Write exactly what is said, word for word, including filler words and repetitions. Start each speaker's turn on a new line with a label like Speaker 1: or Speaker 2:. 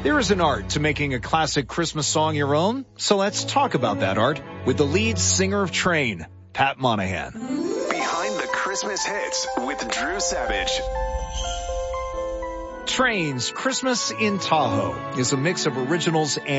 Speaker 1: There is an art to making a classic Christmas song your own, so let's talk about that art with the lead singer of Train, Pat Monahan.
Speaker 2: Behind the Christmas hits with Drew Savage.
Speaker 1: Train's Christmas in Tahoe is a mix of originals and